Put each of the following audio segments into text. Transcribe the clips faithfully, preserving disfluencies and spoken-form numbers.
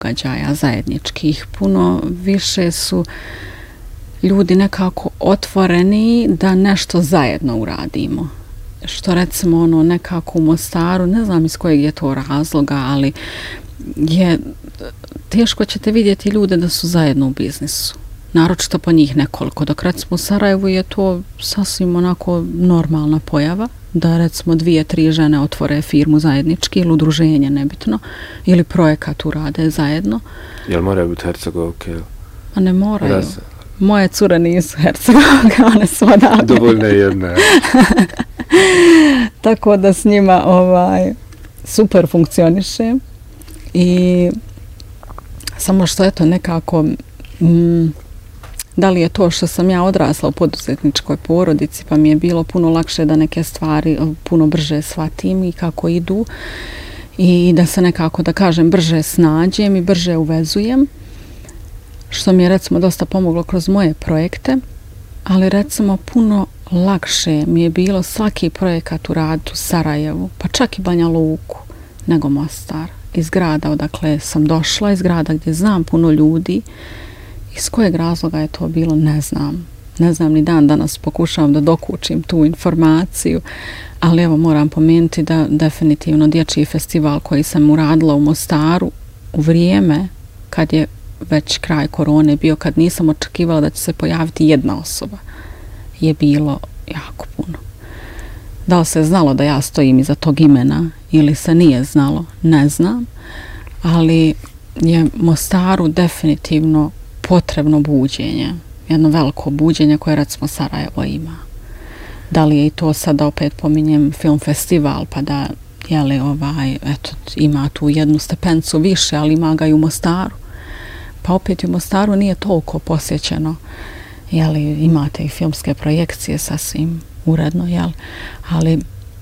događaja zajedničkih. Puno više su ljudi nekako otvoreni da nešto zajedno uradimo. Što recimo ono nekako u Mostaru, ne znam iz kojeg je to razloga, ali je teško ćete vidjeti ljude da su zajedno u biznisu. Naročito po njih nekoliko. Dok recimo u Sarajevu je to sasvim onako normalna pojava, da recimo dvije, tri žene otvore firmu zajednički ili udruženje, nebitno, ili projekat urade zajedno. Jel moraju biti Hercegovke? A ne moraju. Rasa. Moje cure nisu Hercegovke, one su odavde. Dovoljno je jedna. Tako da s njima ovaj, super funkcioniše i samo što eto nekako mm, da li je to što sam ja odrasla u poduzetničkoj porodici pa mi je bilo puno lakše da neke stvari puno brže shvatim i kako idu i da se nekako da kažem brže snađem i brže uvezujem, što mi je recimo dosta pomoglo kroz moje projekte, ali recimo puno lakše mi je bilo svaki projekat uraditi u Sarajevu, pa čak i Banja Luku, nego Mostar. Iz grada odakle sam došla, iz grada gdje znam puno ljudi. Iz kojeg razloga je to bilo, ne znam. Ne znam ni dan danas, pokušavam da dokučim tu informaciju, ali evo moram pomenuti da definitivno dječji festival koji sam uradila u Mostaru u vrijeme kad je već kraj korone bio, kad nisam očekivala da će se pojaviti jedna osoba, je bilo jako puno. Da li se znalo da ja stojim iza tog imena ili se nije znalo, ne znam, ali je Mostaru definitivno potrebno buđenje, jedno veliko buđenje koje recimo Sarajevo ima. Da li je i to sada opet pominjem film festival, pa da jeli, ovaj, eto, ima tu jednu stepencu više, ali ima ga i u Mostaru. Pa opet i u Mostaru nije toliko posjećeno. Jeli, imate i filmske projekcije sasvim uredno, jel? Ali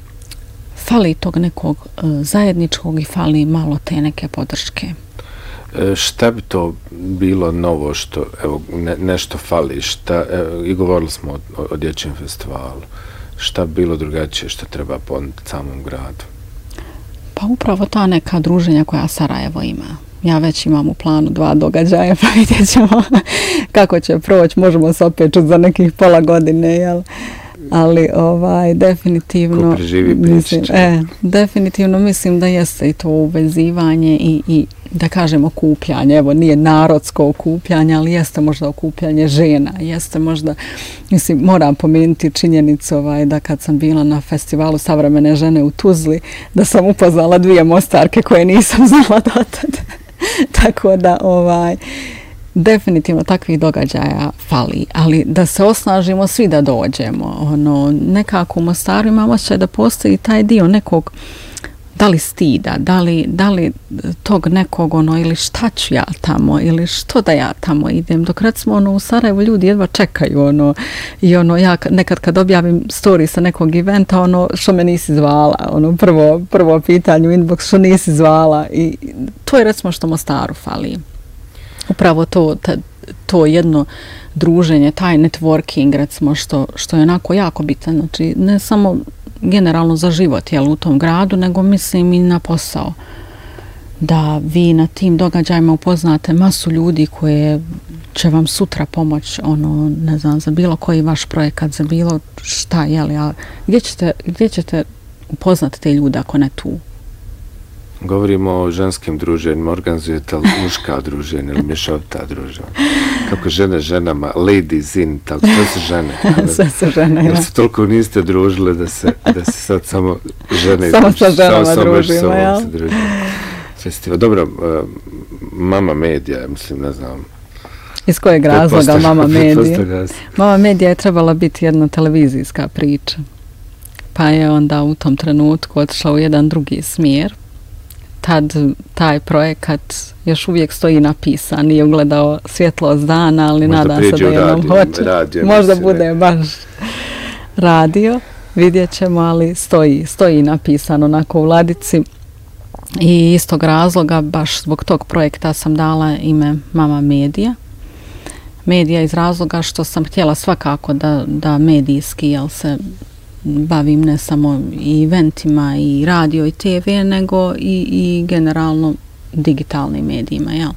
fali tog nekog uh, zajedničkog i fali malo te neke podrške. E, šta bi to bilo novo što, evo, ne, nešto fali, šta, evo, i govorili smo o, o dječjem festivalu, šta bi bilo drugačije što treba ponuditi samom gradu? Pa upravo ta neka druženja koja Sarajevo ima. Ja već imam u planu dva događaja, pa vidjet ćemo kako će proći, možemo se opet čuti za nekih pola godine, jel? Ali ovaj, definitivno, ko preživi mislim, e, definitivno mislim da jeste i to uvezivanje i, i da kažem okupljanje, evo nije narodsko okupljanje, ali jeste možda okupljanje žena, jeste možda, mislim, moram pomenuti činjenicu ovaj, da kad sam bila na festivalu Savremene žene u Tuzli, da sam upoznala dvije Mostarke koje nisam znala dotad. Tako da, ovaj, definitivno takvih događaja fali, ali da se osnažimo svi da dođemo. Ono, nekako u Mostaru imamo osjećaj da postoji taj dio nekog, da li stida, da li, da li tog nekog ono, ili šta ću ja tamo, ili što da ja tamo idem. Dok recimo ono, u Sarajevu ljudi jedva čekaju ono, i ono, ja nekad kad objavim story sa nekog eventa, ono, što me nisi zvala, ono, prvo, prvo pitanje u inbox, što nisi zvala, i to je recimo što Mostaru fali. Upravo to, ta, to jedno druženje, taj networking, recimo, što, što je onako jako bitan. Znači, ne samo generalno za život, jel, u tom gradu, nego mislim i na posao. Da vi na tim događajima upoznate masu ljudi koje će vam sutra pomoći, ono, ne znam, za bilo koji vaš projekat, za bilo šta, jel, a gdje ćete, gdje ćete upoznati te ljude ako ne tu? Govorimo o ženskim druženjima, organizujete li muška druženja ili mješovita druženja? Kako žene ženama, ladies in, tako, sve su žene. Sve su žene, ja. Jer se toliko niste družile da se, da se sad samo žene... samo sa ženama samo, družimo, samo jel? Festival. Dobro, uh, Mama Medija, mislim, ne znam... Iz kojeg razloga Mama Medija? Mama Medija je trebala biti jedna televizijska priča. Pa je onda u tom trenutku otišla u jedan drugi smjer. Tad taj projekat još uvijek stoji napisan, nije ugledao svjetlost dana, ali možda nadam se da jednom hoće. Radio, možda mislim, bude baš radio, vidjet ćemo, ali stoji, stoji napisan onako u ladici. I iz tog razloga, baš zbog tog projekta sam dala ime Mama Medija. Medija iz razloga što sam htjela svakako da, da medijski, jel se bavim ne samo i eventima i radio i te ve, nego i, i generalno digitalnim medijima, jel?